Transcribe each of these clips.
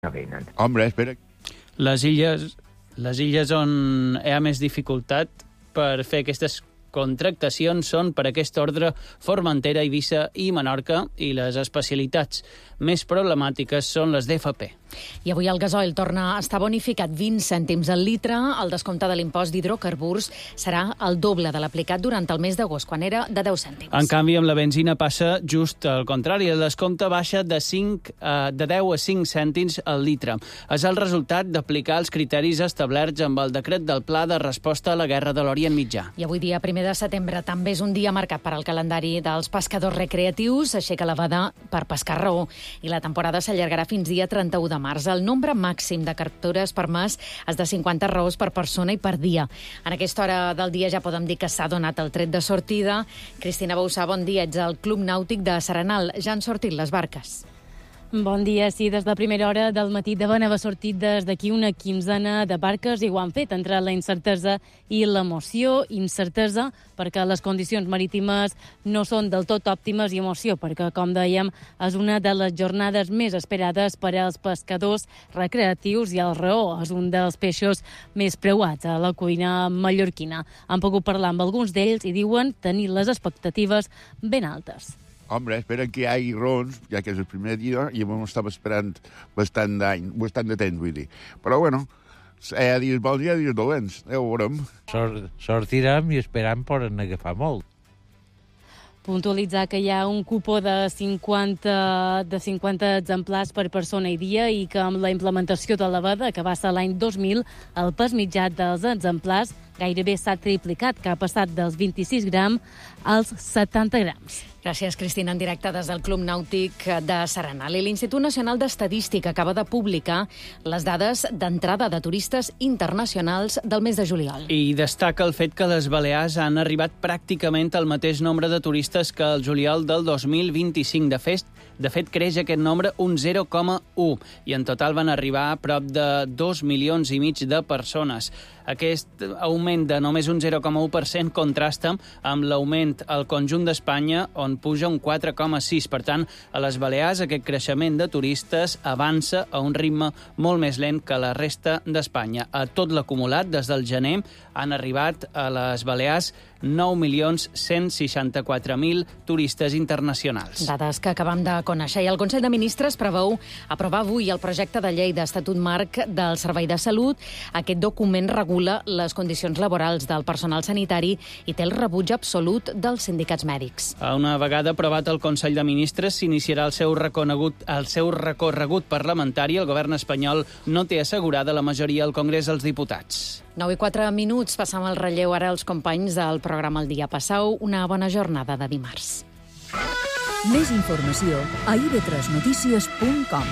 no venen. Hombre, espera. Les illes on hi ha més dificultat per fer aquestes contractacions són per aquest ordre Formentera, Eivissa i Menorca, i les especialitats més problemàtiques són les d'FP. I avui el gasoil torna a estar bonificat 20 cèntims al litre. El descompte de l'impost d'hidrocarburs serà el doble de l'aplicat durant el mes d'agost, quan era de 10 cèntims. En canvi, amb la benzina passa just al contrari. El descompte baixa de 10 a 5 cèntims al litre. És el resultat d'aplicar els criteris establerts amb el decret del Pla de Resposta a la Guerra de l'Orient Mitjà. I avui, dia 1 de setembre, també és un dia marcat per al calendari dels pescadors recreatius. Aixeca la veda per pescar raó i la temporada s'allargarà fins dia 31 de març. El nombre màxim de captures permès és de 50 raós per persona i per dia. En aquesta hora del dia ja podem dir que s'ha donat el tret de sortida. Cristina Boussà, bon dia. Ets al Club Nàutic de Serenal. Ja han sortit les barques. Bon dia. Sí, des de primera hora del matí deuen haver sortit des d'aquí una quinzena de barques i ho han fet entre la incertesa i l'emoció. Incertesa perquè les condicions marítimes no són del tot òptimes i emoció perquè, com dèiem, és una de les jornades més esperades per als pescadors recreatius i el raó és un dels peixos més preuats a la cuina mallorquina. Han pogut parlar amb alguns d'ells i diuen tenir les expectatives ben altes. Hombre, espera que hi hagi rons, ja que és el primer dia, i ho estava esperant bastant de temps, vull dir. Però, bueno, hi ha dies bons i hi ha dies dolents, ja ho veurem. Sortirem i esperam poden agafar molt. Puntualitzar que hi ha un cupó de 50 exemplars per persona i dia i que amb la implementació de la veda, que va ser l'any 2000, el pes mitjà dels exemplars gairebé s'ha triplicat, que ha passat dels 26 grams als 70 grams. Gràcies, Cristina, en directe des del Club Nàutic de Serenal. I l'Institut Nacional d'Estadística acaba de publicar les dades d'entrada de turistes internacionals del mes de juliol. I destaca el fet que les Balears han arribat pràcticament al mateix nombre de turistes que el juliol del 2025. De fet, creix aquest nombre un 0,1 i en total van arribar a prop de 2,5 milions de persones. Aquest augment de només un 0,1% contrasta amb l'augment al conjunt d'Espanya, on puja un 4,6%. Per tant, a les Balears aquest creixement de turistes avança a un ritme molt més lent que la resta d'Espanya. A tot l'acumulat, des del gener, han arribat a les Balears 9.164.000 turistes internacionals. Dades que acabam de conèixer. I el Consell de Ministres preveu aprovar avui el projecte de llei d'Estatut Marc del Servei de Salut. Aquest document regula les condicions laborals del personal sanitari i té el rebuig absolut dels sindicats mèdics. Una vegada aprovat el Consell de Ministres, s'iniciarà el seu recorregut parlamentari. El govern espanyol no té assegurada la majoria al Congrés dels Diputats. 9:04, passam el relleu ara als companys del programa El Dia. Passau una bona jornada de dimarts. Més informació a ib3notícies.com.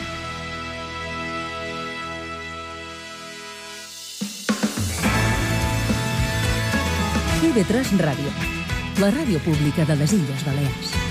IB3 Ràdio, la ràdio pública de les Illes Balears.